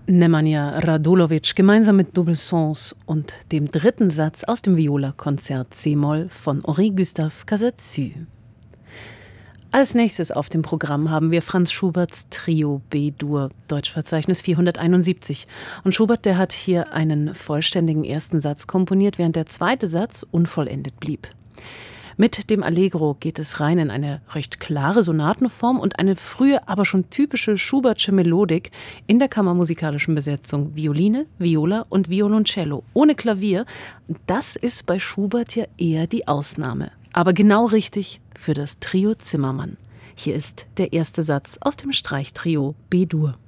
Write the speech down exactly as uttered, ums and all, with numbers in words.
Nemanja Radulovic gemeinsam mit Double Sens und dem dritten Satz aus dem Viola-Konzert C-Moll von Henri Gustave Casadesus. Als nächstes auf dem Programm haben wir Franz Schuberts Trio B-Dur, Deutschverzeichnis vierhunderteinundsiebzig. Und Schubert, der hat hier einen vollständigen ersten Satz komponiert, während der zweite Satz unvollendet blieb. Mit dem Allegro geht es rein in eine recht klare Sonatenform und eine frühe, aber schon typische Schubertsche Melodik in der kammermusikalischen Besetzung Violine, Viola und Violoncello, ohne Klavier. Das ist bei Schubert ja eher die Ausnahme. Aber genau richtig für das Trio Zimmermann. Hier ist der erste Satz aus dem Streichtrio B-Dur.